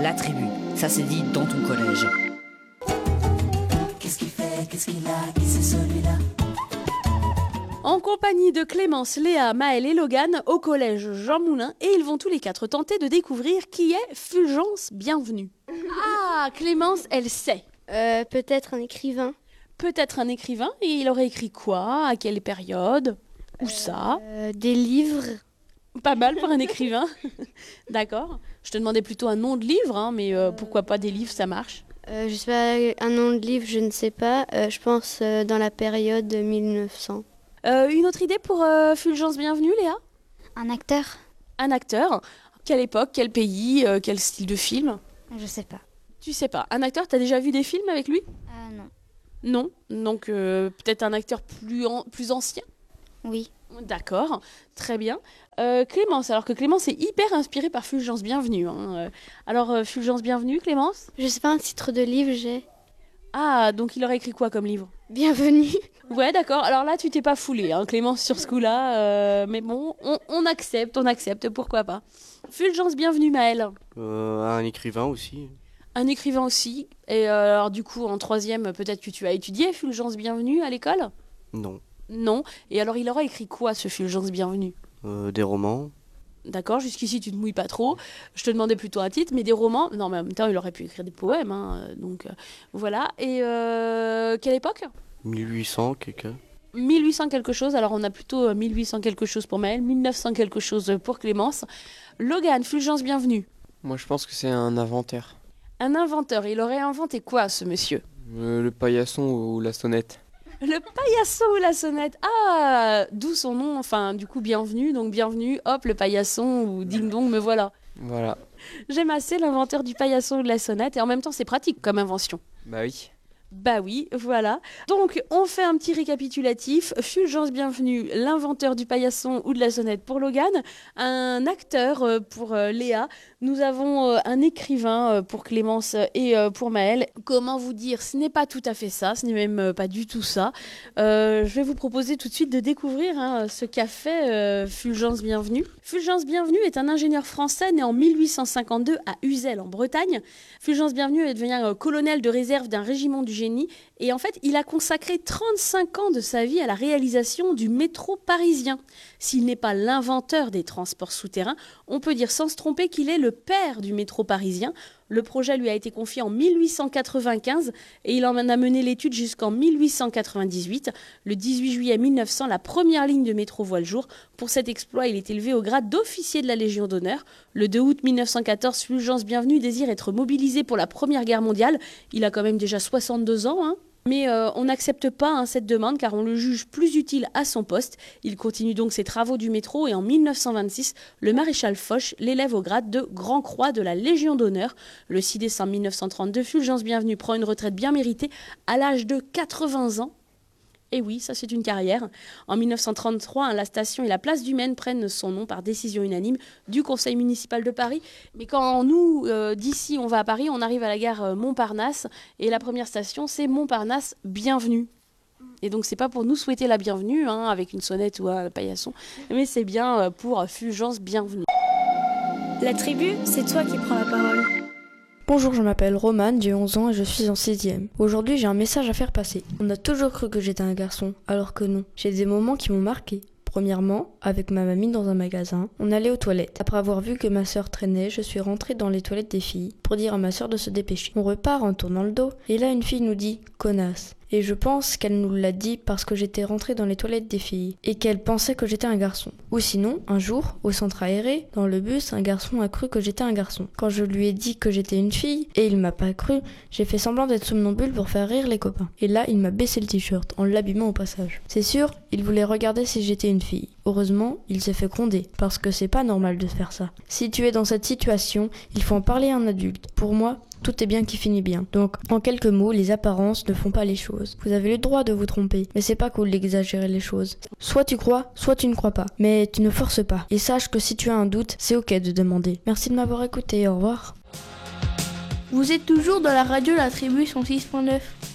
la tribu. Ça s'est dit dans ton collège. Qu'est-ce qu'il fait, qu'est-ce qu'il a, qui c'est celui-là? En compagnie de Clémence, Léa, Maëlle et Logan au collège Jean Moulin et ils vont tous les quatre tenter de découvrir qui est Fulgence Bienvenue. Ah, Clémence, elle sait. Peut-être un écrivain. Peut-être un écrivain et il aurait écrit quoi? À quelle période? Où ça? Des livres. Pas mal pour un écrivain. D'accord. Je te demandais plutôt un nom de livre, hein, mais pourquoi pas des livres, ça marche. Je sais pas, un nom de livre, je ne sais pas. Je pense dans la période 1900. Une autre idée pour Fulgence Bienvenue, Léa? Un acteur? Un acteur? Quelle époque, quel pays, quel style de film? Je sais pas. Tu sais pas. Un acteur, t'as déjà vu des films avec lui? Non. Non. Donc peut-être un acteur plus ancien? Oui. D'accord, très bien. Clémence, alors que Clémence est hyper inspirée par Fulgence Bienvenue. Alors Fulgence Bienvenue, Clémence? Je sais pas, un titre de livre, j'ai. Ah, donc il aurait écrit quoi comme livre? Bienvenue. Ouais, d'accord. Alors là, tu t'es pas foulée, hein, Clémence, sur ce coup-là. Mais bon, on accepte, pourquoi pas. Fulgence Bienvenue, Maëlle. Un écrivain aussi. Un écrivain aussi. Et alors du coup, en troisième, peut-être que tu as étudié Fulgence Bienvenue à l'école? Non. Non. Et alors, il aurait écrit quoi, ce Fulgence Bienvenue? Des romans. D'accord, jusqu'ici, tu ne mouilles pas trop. Je te demandais plutôt un titre, mais des romans. Non, mais en même temps, il aurait pu écrire des poèmes. Hein, donc, voilà. Et quelle époque? 1800, quelqu'un. 1800 quelque chose. Alors, on a plutôt 1800 quelque chose pour Maëlle, 1900 quelque chose pour Clémence. Logan, Fulgence Bienvenue. Moi, je pense que c'est un inventeur. Un inventeur. Il aurait inventé quoi, ce monsieur? Le paillasson ou la sonnette. Le paillasson ou la sonnette. Ah, d'où son nom, enfin, du coup, bienvenue. Donc, bienvenue, hop, le paillasson ou ding dong, me voilà. Voilà. J'aime assez l'inventeur du paillasson ou de la sonnette. Et en même temps, c'est pratique comme invention. Bah oui. Bah oui, voilà. Donc, on fait un petit récapitulatif. Fulgence Bienvenue, l'inventeur du paillasson ou de la sonnette pour Logan. Un acteur pour Léa. Nous avons un écrivain pour Clémence et pour Maëlle. Comment vous dire, ce n'est pas tout à fait ça, ce n'est même pas du tout ça. Je vais vous proposer tout de suite de découvrir ce qu'a fait Fulgence Bienvenue. Fulgence Bienvenue est un ingénieur français né en 1852 à Uzel en Bretagne. Fulgence Bienvenue est devenu colonel de réserve d'un régiment du génie et en fait il a consacré 35 ans de sa vie à la réalisation du métro parisien. S'il n'est pas l'inventeur des transports souterrains, on peut dire sans se tromper qu'il est le père du métro parisien. Le projet lui a été confié en 1895 et il en a mené l'étude jusqu'en 1898. Le 18 juillet 1900, la première ligne de métro voit le jour. Pour cet exploit, il est élevé au grade d'officier de la Légion d'honneur. Le 2 août 1914, Fulgence Bienvenue désire être mobilisé pour la Première Guerre mondiale. Il a quand même déjà 62 ans, hein. Mais on n'accepte pas cette demande car on le juge plus utile à son poste. Il continue donc ses travaux du métro et en 1926, le maréchal Foch l'élève au grade de Grand Croix de la Légion d'honneur. Le 6 décembre 1932, Fulgence Bienvenue prend une retraite bien méritée à l'âge de 80 ans. Et oui, ça c'est une carrière. En 1933, la station et la place du Maine prennent son nom par décision unanime du conseil municipal de Paris. Mais quand nous, d'ici, on va à Paris, on arrive à la gare Montparnasse et la première station, c'est Montparnasse Bienvenue. Et donc c'est pas pour nous souhaiter la bienvenue, avec une sonnette ou un paillasson, mais c'est bien pour Fulgence Bienvenue. La tribu, c'est toi qui prends la parole. Bonjour, je m'appelle Romane, j'ai 11 ans et je suis en 6e. Aujourd'hui, j'ai un message à faire passer. On a toujours cru que j'étais un garçon, alors que non. J'ai des moments qui m'ont marqué. Premièrement, avec ma mamie dans un magasin, on allait aux toilettes. Après avoir vu que ma sœur traînait, je suis rentrée dans les toilettes des filles pour dire à ma sœur de se dépêcher. On repart en tournant le dos et là une fille nous dit « connasse ». Et je pense qu'elle nous l'a dit parce que j'étais rentrée dans les toilettes des filles et qu'elle pensait que j'étais un garçon. Ou sinon, un jour, au centre aéré, dans le bus, un garçon a cru que j'étais un garçon. Quand je lui ai dit que j'étais une fille et il m'a pas cru, j'ai fait semblant d'être somnambule pour faire rire les copains. Et là, il m'a baissé le t-shirt en l'abîmant au passage. C'est sûr, il voulait regarder si j'étais une fille. Heureusement, il s'est fait gronder parce que c'est pas normal de faire ça. Si tu es dans cette situation, il faut en parler à un adulte. Pour moi, tout est bien qui finit bien. Donc, en quelques mots, les apparences ne font pas les choses. Vous avez le droit de vous tromper, mais c'est pas cool d'exagérer les choses. Soit tu crois, soit tu ne crois pas. Mais tu ne forces pas. Et sache que si tu as un doute, c'est ok de demander. Merci de m'avoir écouté, au revoir. Vous êtes toujours dans la radio La Tribu 106.9.